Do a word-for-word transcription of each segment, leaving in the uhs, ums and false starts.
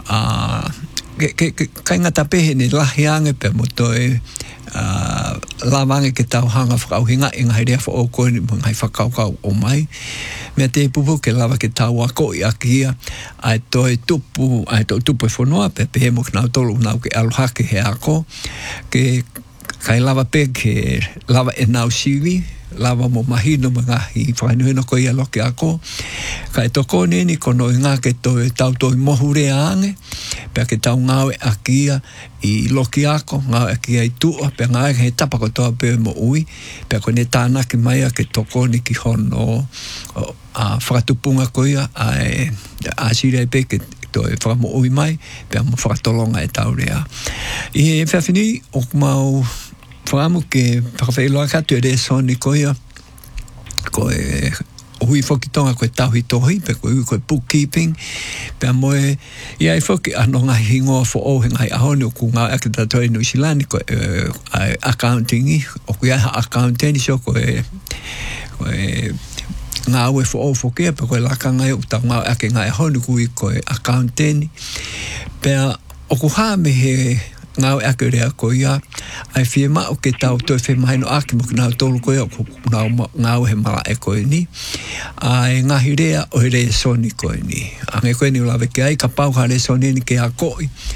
a ke ke kai ngata pe ni lahi ange pe motoi a lavange ke tau hanga whakau hinga i ngai rea wha o koe ni ngai whakau kau o mai. Mea te pupu ke lava ke tau ako i akia ai toi tupu, ai toi tupu e whanua pe pe he mo knau tolu nau ke alohake he ako ke kai lava pe ke lava e nau siwi lava mo mahino mga i whainuhino ko i aloke ako kai toko nini kono i ngā ke toi tau toi mohure ange pe ke tau ngau e akia i loki ako ngau e akia i tua pe ngau e he tapa ko toa pe mo ui pe ko ne tāna ki mai a ke toko ni ki hono a whakatupunga ko ia a a sire pe ke to e whakamo ui mai pe mo whakatolonga e tau rea i he whawhini o kumau whakamu ke whakawhailoa katu e re soni ko ia ko e hui whokitonga koe tauhi tohi pe koe ui koe bookkeeping pe a moe i ai whoki ano ngai hingoa fo o ngai ahone o ku ngā ake tatoi New Zealand koe uh, accountingi o ku iai accounting so koe koe ngā ue fo o whokia pe koe laka ngai o tau ngā ake ngai ahone ku i koe accounting pe a o ku hame he ngau ake rea ko ia ai fie ma o ke tau toi fe mai no aki mo ngau tolu ko ia ko ngau he mala e ko ni ai ngahi rea o re soni ko ni ange ko ni lave ke ai ka pau ha re soni ni ke a ko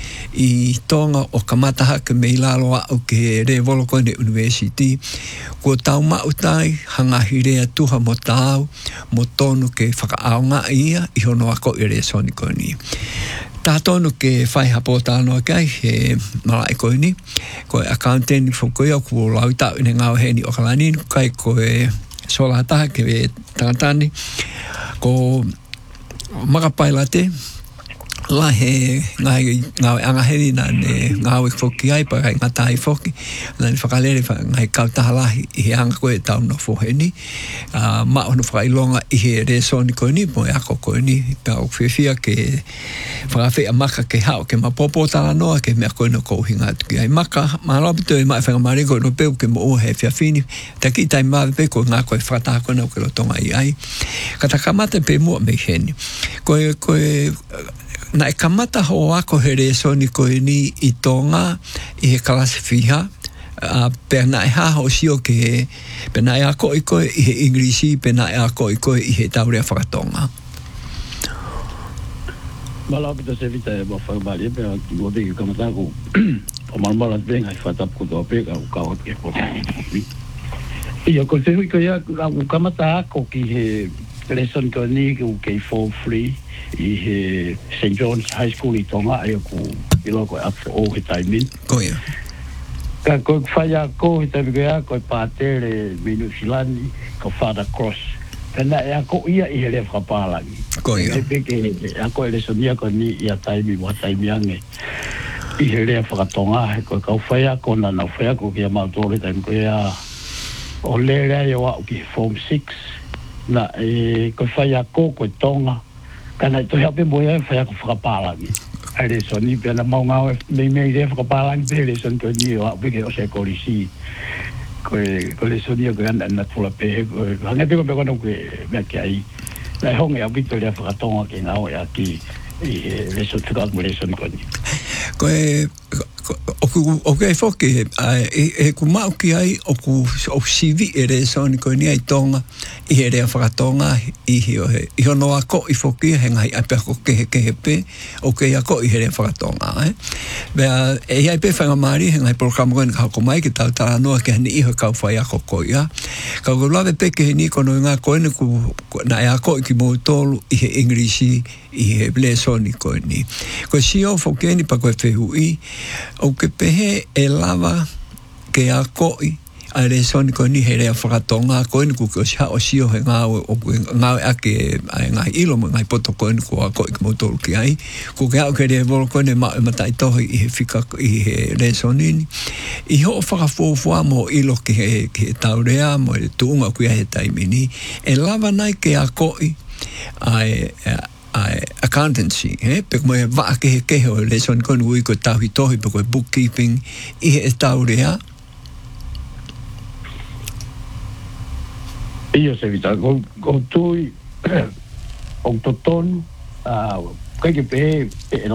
i tonga o kamata ha ke me lalo o ke re volo ko ni university ko tau ma utai hanga hirea tuha mo tau mo tonu ke whaka aonga ia i hono ako i re soni ko ni tā tonu ke whai hapota anō kai he mara e koe ni koe accountant whukoe o kua lau tau ine ngau he ni o kalani kai koe sola taha ke we tangatani ko makapaila te la he ngai ngau angaheri na ne ngau e whoki ai pa kai ngatai whoki na ni whakalere ngai kau taha lahi i he anga koe tau no whoheni uh, ma ono whakailonga i he re soni koe ni mo e ako koe ni pa o whiwhia ke whakawhi a maka ke hao ke mapopo tala noa ke mea koe no kou hinga tuki ai maka ma lopito e mai whanga mariko no peu ke mo o he whiawhini ta ki tai mawe pe koe ngā koe whakataha koe nau ke rotonga i ai kata kamata pe mua me heni koe koe na e kamata ho ako he re soni koe ni i tonga i he kalasi whiha uh, pe na e haho sio ke he pe na e ako i koe i he ingrisi pe na e ako i koe i he taurea whakatonga Mala pita se vita e ba whakabali pe a ki ngote ki kamata ko o marmala te ngai whatap ko tō pe ka u kawat ke ko i a ko se hui ko ia u kamata ako ki he lesson ko ni ki u kei for free i he Saint John's High School i tonga e ku i loko e atu o he taimin ko ia ka ko whaia ko he taimin ko ia ko e pātere me New Zealand ko Father Cross Pena e ako ia i hele whakapalangi. Ko ia. E peke e ako e lesonia ko ni i a taimi wa taimi ange. I hele whakatonga he ko kau whaia ko na na whaia ko ki a mautore taimi ko ia o lere ai o au ki form six na e ko whaia ko ko tonga kana i tohi ape moia e whaia ko whakapalangi. Ai lesoni pena maunga e mei mei re whakapalangi pe lesoni ko ni o au peke o se korisi. Ko ko le sonia ko anda na tula pe ko hanga pe ko pe ko no ke me ke ai la honga ya Victoria Fratonga ke na o ya ki le so tuka mo le son ko ni ko o ku o ke foke e ku ma ki ai o ku o sivi e re son ko ni ai tonga i e re Fratonga i hi o he i no ako i foke he ngai a pe ko ke ke pe o ke ako i re Fratonga eh be e ai pe fanga mari he ngai programa ko ka ko mai ke ta ta no ke ni i ho ka fa ya ko ko ya ka ko la pe ke ni ko no nga ko ni ku na ya ko ki mo tolu i he inglisi i he blesoni ko ni ko si o foke ni pa ko fe hui o ke pehe e lava ke a koi a re soni ko ni he rea whakatonga ko ni ku ke o siha o sio he ngā o ngā a ke ngā ilo mo ngai poto ko ni ku a koi ki motoru ki ai ku ke au ke rea volo ko ni ma e matai tohi i he whika i he re soni ni i ho whakafuafua mo ilo ki he, ki he taurea mo e tuunga ku ia he taimini e lava nai ke a koi ai ai accountancy eh pe mo va ke ke ho le son con ui ko tahi tohi pe ko bookkeeping i he taurea io se vita go go tu o toton a kai ke pe